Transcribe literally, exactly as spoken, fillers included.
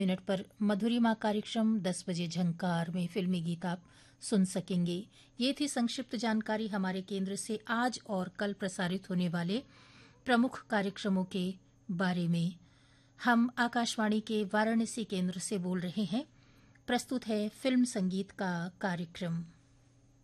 Minute पर मधुरिमा कार्यक्रम दस बजे झंकार में फिल्मी गीत आप सुन सकेंगे। ये थी संक्षिप्त जानकारी हमारे केंद्र से आज और कल प्रसारित होने वाले प्रमुख कार्यक्रमों के बारे में। हम आकाशवाणी के वाराणसी केंद्र से बोल रहे हैं। प्रस्तुत है फिल्म संगीत का कार्यक्रम।